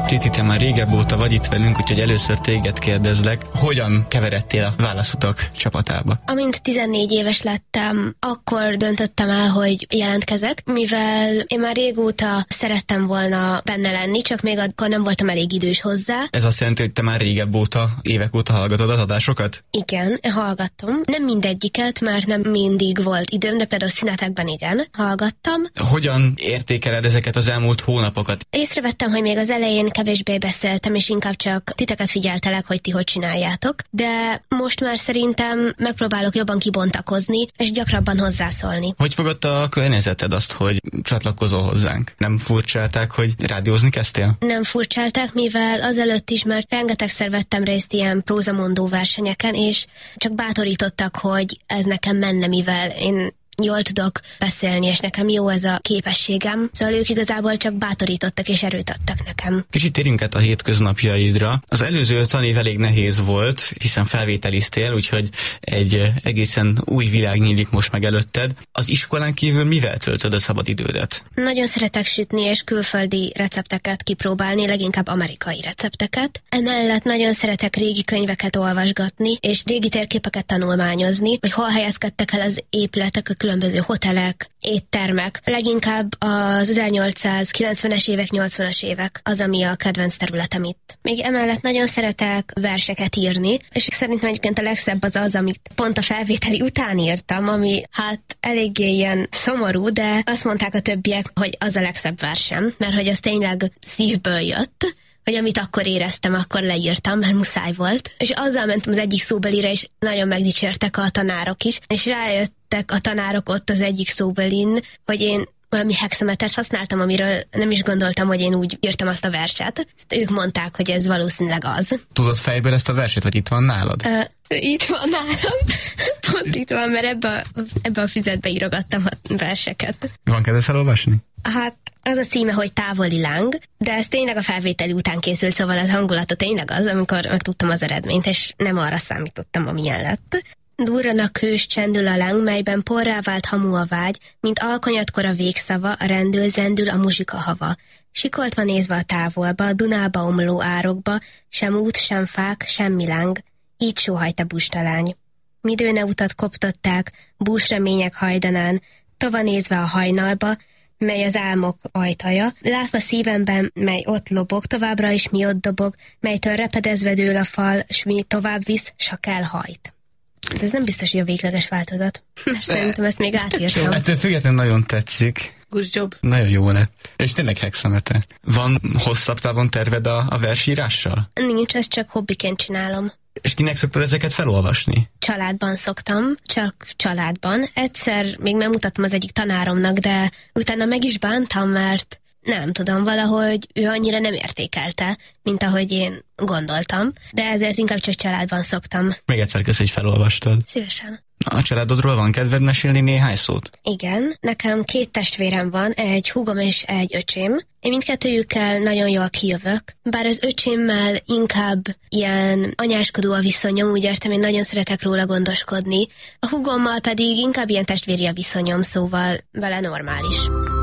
Titi, te már régebb óta vagy itt velünk, úgyhogy először téged kérdezlek, hogyan keveredtél a Válaszutak csapatába? Amint 14 éves lettem, akkor döntöttem el, hogy jelentkezek, mivel én már régóta szerettem volna benne lenni, csak még akkor nem voltam elég idős hozzá. Ez azt jelenti, hogy te már régebb óta, évek óta hallgatod az adásokat? Igen, hallgattam. Nem mindegyiket, mert nem mindig volt időm, de például szünetekben igen, hallgattam. Hogyan értékeled ezeket az elmúlt hónapokat? Észrevettem, hogy még az elején kevésbé beszéltem, és inkább csak titeket figyeltelek, hogy ti hogy csináljátok, de most már szerintem megpróbálok jobban kibontakozni, és gyakrabban hozzászólni. Hogy fogadta a környezeted azt, hogy csatlakozol hozzánk? Nem furcsálták, hogy rádiózni kezdtél? Nem furcsálták, mivel azelőtt is már rengetegszer vettem részt ilyen prózamondó versenyeken, és csak bátorítottak, hogy ez nekem menne, mivel én jól tudok beszélni, és nekem jó ez a képességem. Szóval ők igazából csak bátorítottak és erőt adtak nekem. Kicsit térjünk át a hétköznapjaidra. Az előző tanév elég nehéz volt, hiszen felvételiztél, úgyhogy egy egészen új világ nyílik most meg előtted. Az iskolán kívül mivel töltöd a szabadidődet? Nagyon szeretek sütni és külföldi recepteket kipróbálni, leginkább amerikai recepteket. Emellett nagyon szeretek régi könyveket olvasgatni, és régi térképeket tanulmányozni, hogy hol helyezkedtek el az épületek, a különböző hotelek, éttermek. Leginkább az 1890-es évek, 80-as évek az, ami a kedvenc területem itt. Még emellett nagyon szeretek verseket írni, és szerintem egyébként a legszebb az, amit pont a felvételi után írtam, ami hát eléggé ilyen szomorú, de azt mondták a többiek, hogy az a legszebb versem, mert hogy az tényleg szívből jött, hogy amit akkor éreztem, akkor leírtam, mert muszáj volt. És azzal mentem az egyik szóbelire, és nagyon megdicsértek a tanárok is, és rájöttek a tanárok ott az egyik szóbelin, hogy én valami hexametert használtam, amiről nem is gondoltam, hogy én úgy írtam azt a verset. Ezt ők mondták, hogy ez valószínűleg az. Tudod fejből ezt a verset, vagy itt van nálad? Itt van nálam. Pont itt van, mert ebbe a füzetbe írogattam a verseket. Van kedves elolvasni? Hát az a címe, hogy Távoli láng, de ez tényleg a felvételi után készült, szóval az hangulata tényleg az, amikor megtudtam az eredményt, és nem arra számítottam, amilyen lett. Durran a kős, csendül a láng, melyben porrá vált hamu a vágy, mint alkonyatkor a végszava, a rendül, zendül a muzsika hava. Sikoltva nézve a távolba, a Dunába omló árokba, sem út, sem fák, semmi láng. Így sóhajt a bustalány. Midőne utat koptották, búsremények hajdanán, tova nézve a hajnalba, mely az álmok ajtaja, látva szívemben, mely ott lobog, továbbra is mi ott dobog, melytől repedezve dől a fal, s mi tovább visz, s a kell hajt. De ez nem biztos, hogy a végleges változat. Mert szerintem ezt még átírtam. Ettől függetlenül nagyon tetszik. Good job. Nagyon jó lett. És tényleg hexameter. Van hosszabb távon terved a versírással? Nincs, ezt csak hobbiként csinálom. És kinek szoktad ezeket felolvasni? Családban szoktam, csak családban. Egyszer még megmutattam az egyik tanáromnak, de utána meg is bántam, mert nem tudom, valahogy ő annyira nem értékelte, mint ahogy én gondoltam, de ezért inkább csak családban szoktam. Még egyszer kösz, hogy felolvastad. Szívesen. A családodról van kedved mesélni néhány szót? Igen, nekem 2 testvérem van, egy húgom és egy öcsém. Én mindkettőjükkel nagyon jól kijövök, bár az öcsémmel inkább ilyen anyáskodó a viszonyom, úgy értem, én nagyon szeretek róla gondoskodni. A húgommal pedig inkább ilyen testvéri a viszonyom, szóval vele normális.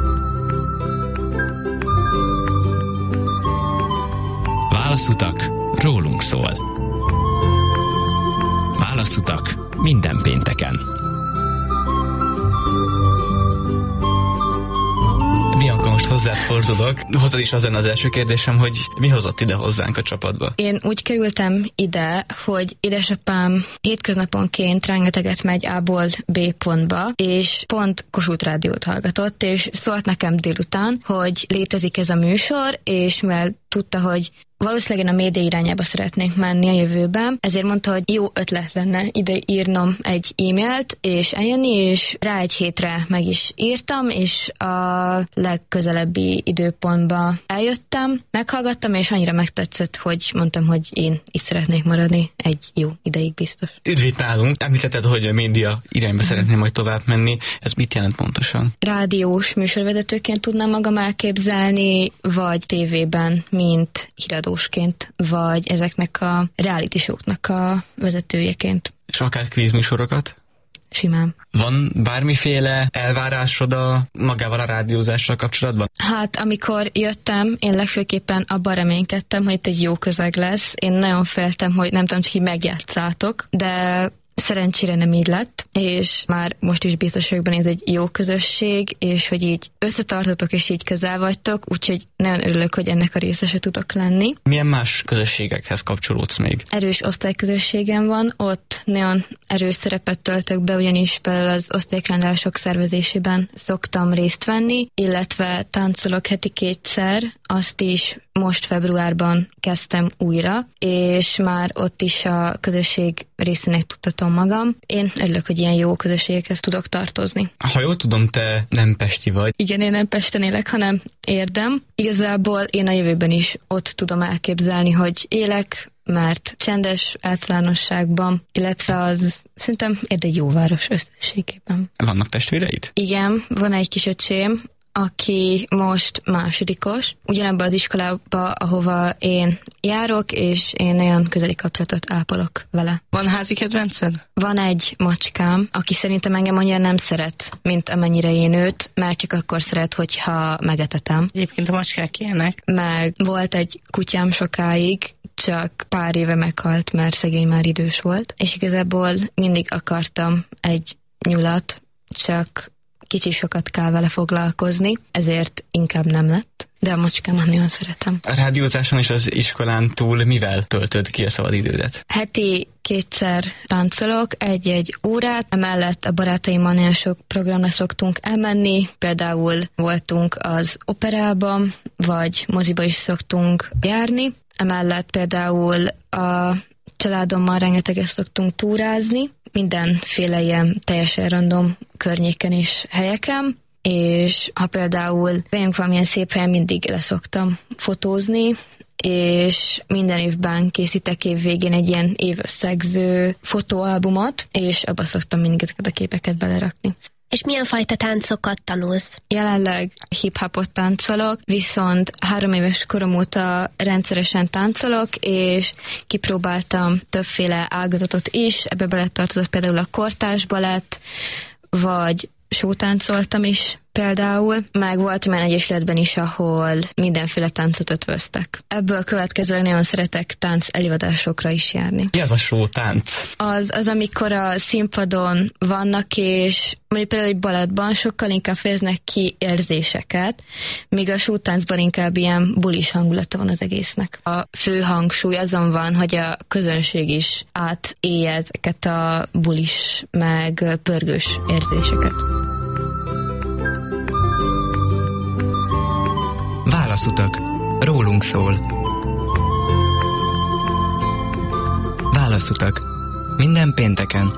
Válaszutak rólunk szól. Válaszutak minden pénteken. Bianca, most hozzád fordulok. Hozzád is az lenne az első kérdésem, hogy mi hozott ide hozzánk a csapatba? Én úgy kerültem ide, hogy édesapám hétköznaponként rengeteget megy A-ból B pontba, és pont Kossuth Rádiót hallgatott, és szólt nekem délután, hogy létezik ez a műsor, és mivel tudta, hogy valószínűleg én a média irányába szeretnék menni a jövőben, ezért mondta, hogy jó ötlet lenne ide írnom egy e-mailt, és eljönni, és rá egy hétre meg is írtam, és a legközelebbi időpontba eljöttem, meghallgattam, és annyira megtetszett, hogy mondtam, hogy én is szeretnék maradni egy jó ideig biztos. Üdv itt nálunk! Említetted, hogy a média irányba szeretném majd tovább menni. Ez mit jelent pontosan? Rádiós műsorvezetőként tudnám magam elképzelni, vagy tévében, mint híradósként, vagy ezeknek a reality show-knak a vezetőjeként. És akár kvízműsorokat? simán. Van bármiféle elvárásod magával a rádiózással kapcsolatban? Hát amikor jöttem, én legfőképpen abban reménykedtem, hogy itt egy jó közeg lesz. Én nagyon féltem, hogy nem tudom, csak így megjátszátok, de szerencsére nem így lett, és már most is biztos vagyok benne, ez egy jó közösség, és hogy így összetartotok, és így közel vagytok, úgyhogy nagyon örülök, hogy ennek a részese tudok lenni. Milyen más közösségekhez kapcsolódsz még? Erős osztályközösségem van, ott nagyon erős szerepet töltök be, ugyanis például az osztálykirándulások szervezésében szoktam részt venni, illetve táncolok heti 2-szer, azt is most februárban kezdtem újra, és már ott is a közösség részének tudtatom magam. Én örülök, hogy ilyen jó közösségekhez tudok tartozni. Ha jól tudom, te nem pesti vagy. Igen, én nem Pesten élek, hanem Érdem. Igazából én a jövőben is ott tudom elképzelni, hogy élek, mert csendes általánosságban, illetve az szerintem Érd egy jó város összességében. Vannak testvéreid? Igen, van egy kis öcsém, aki most másodikos, ugyanabban az iskolába, ahova én járok, és én nagyon közeli kapcsolatot ápolok vele. Van házi kedvenced? Van egy macskám, aki szerintem engem annyira nem szeret, mint amennyire én őt, mert csak akkor szeret, hogyha megetetem. Egyébként a macskák ilyenek. Meg volt egy kutyám sokáig, csak pár éve meghalt, mert szegény már idős volt, és igazából mindig akartam egy nyulat, csak kicsi sokat kell vele foglalkozni, ezért inkább nem lett, de a macskámat nagyon szeretem. A rádiózáson és az iskolán túl mivel töltöd ki a szabadidődet? Heti 2-szer táncolok, egy-egy órát, emellett a barátaimmal nagyon sok programra szoktunk elmenni, például voltunk az operában, vagy moziba is szoktunk járni, emellett például a családommal rengeteget szoktunk túrázni, mindenféle ilyen teljesen random környéken és helyeken, és ha például vagyunk valamilyen szép helyen, mindig leszoktam fotózni, és minden évben készítek év végén egy ilyen évösszegző fotóalbumot, és abba szoktam mindig ezeket a képeket belerakni. És milyen fajta táncokat tanulsz? Jelenleg hip-hopot táncolok, viszont 3 éves korom óta rendszeresen táncolok, és kipróbáltam többféle ágazatot is, ebbe beletartozott például a kortárs balett, vagy sótáncoltam is például, meg volt olyan egyesületben is, ahol mindenféle táncot ötvöztek. Ebből következőleg nagyon szeretek tánc előadásokra is járni. Mi az a sótánc? Az, amikor a színpadon vannak, és mondjuk például egy balettban sokkal inkább fejeznek ki érzéseket, míg a sótáncban inkább ilyen bulis hangulata van az egésznek. A fő hangsúly azon van, hogy a közönség is átélje ezeket a bulis, meg pörgős érzéseket. Válaszutak. Rólunk szól. Válaszutak. Minden pénteken.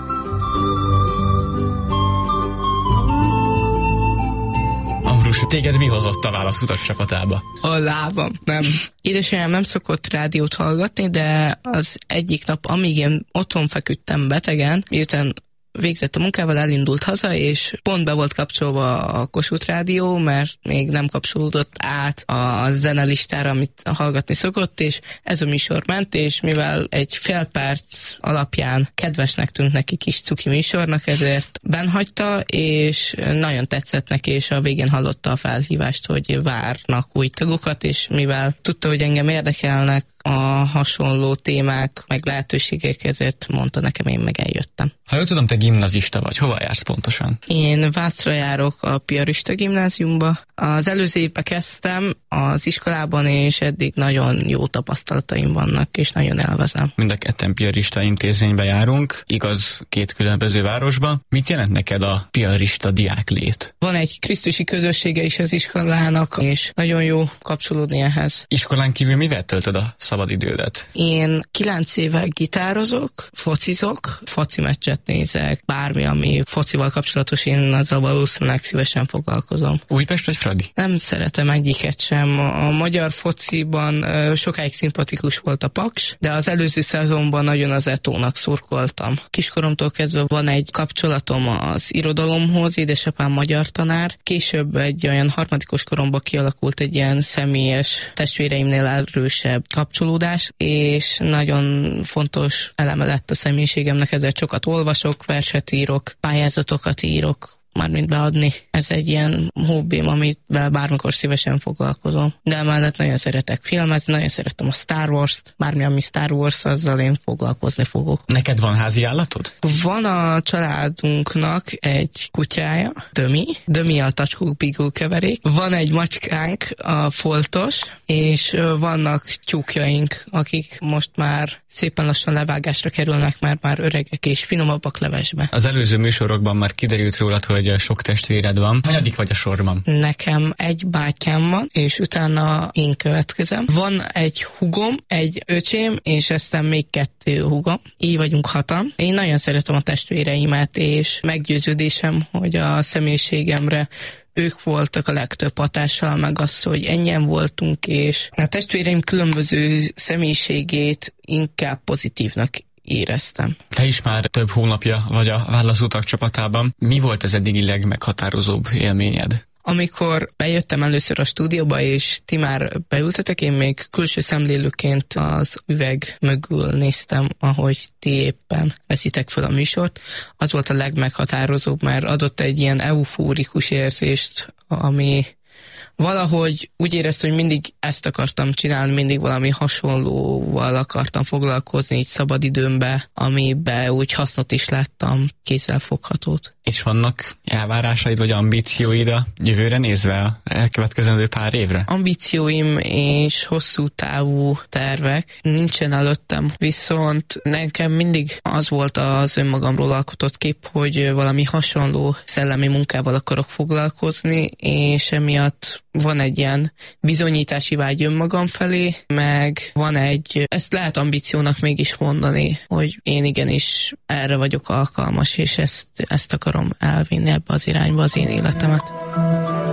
Ambrus, téged mi hozott a Válaszutak csapatába? A lábam, nem. Édesanyám nem szokott rádiót hallgatni, de az egyik nap, amíg én otthon feküdtem betegen, miután végzett a munkával, elindult haza, és pont be volt kapcsolva a Kossuth Rádió, mert még nem kapcsolódott át a zenelistára, amit hallgatni szokott, és ez a műsor ment, és mivel egy fél perc alapján kedvesnek tűnt neki kis cuki műsornak, ezért bennhagyta, és nagyon tetszett neki, és a végén hallotta a felhívást, hogy várnak új tagokat, és mivel tudta, hogy engem érdekelnek a hasonló témák, meg lehetőségek, ezért mondta nekem, én meg eljöttem. Ha jól tudom, te gimnazista vagy, hova jársz pontosan? Én Vácra járok a piarista gimnáziumba. Az előző évben kezdtem az iskolában, és eddig nagyon jó tapasztalataim vannak, és nagyon élvezem. Mind a ketten piarista intézménybe járunk, igaz, 2 különböző városban. Mit jelent neked a piarista diáklét? Van egy krisztusi közössége is az iskolának, és nagyon jó kapcsolódni ehhez. Iskolán kívül mivel töltöd a szabadidődet? Én 9 éve gitározok, focizok, foci meccset nézek, bármi, ami focival kapcsolatos, én azzal valószínűleg szívesen foglalkozom. Újpest vagy Fradi? Nem szeretem egyiket sem. A magyar fociban sokáig szimpatikus volt a Paks, de az előző szezonban nagyon az Etónak szurkoltam. Kiskoromtól kezdve van egy kapcsolatom az irodalomhoz, édesapám magyar tanár. Később egy olyan harmadikos koromban kialakult egy ilyen személyes, testvéreimnél erősebb kapcsolat kapcsolódás, és nagyon fontos eleme lett a személyiségemnek, ezért sokat olvasok, verset írok, pályázatokat írok, mármint beadni. Ez egy ilyen hobbim, amivel bármikor szívesen foglalkozom. De emellett nagyon szeretek filmezni, nagyon szeretem a Star Wars-t, bármi, ami Star Wars, azzal én foglalkozni fogok. Neked van házi állatod? Van a családunknak egy kutyája, Dömi a Touch Beagle keverék. Van egy macskánk, a Foltos, és vannak tyúkjaink, akik most már szépen lassan levágásra kerülnek, mert már öregek és finomabbak levesbe. Az előző műsorokban már kiderült rólad, hogy sok testvéred van. Hanyadik vagy a sorban? Nekem egy bátyám van, és utána én következem. Van egy húgom, egy öcsém, és aztán még 2 húgom. Így vagyunk 6-an. Én nagyon szeretem a testvéreimet, és meggyőződésem, hogy a személyiségemre ők voltak a legtöbb hatással, meg az, hogy ennyien voltunk, és a testvéreim különböző személyiségét inkább pozitívnak éreztem. Te is már több hónapja vagy a Válaszutak csapatában. Mi volt az eddigi legmeghatározóbb élményed? Amikor bejöttem először a stúdióba, és ti már beültetek, én még külső szemlélőként az üveg mögül néztem, ahogy ti éppen veszitek fel a műsort. Az volt a legmeghatározóbb, mert adott egy ilyen eufórikus érzést, ami valahogy úgy éreztem, hogy mindig ezt akartam csinálni, mindig valami hasonlóval akartam foglalkozni így szabadidőmbe, amiben úgy hasznot is láttam, kézzelfoghatót. És vannak elvárásaid vagy ambícióid a jövőre nézve a elkövetkezendő pár évre? Ambícióim és hosszú távú tervek nincsen előttem, viszont nekem mindig az volt az önmagamról alkotott kép, hogy valami hasonló szellemi munkával akarok foglalkozni, és emiatt van egy ilyen bizonyítási vágy önmagam felé, meg van egy, ezt lehet ambíciónak mégis mondani, hogy én igenis erre vagyok alkalmas, és ezt akarom elvinni ebbe az irányba az én életemet.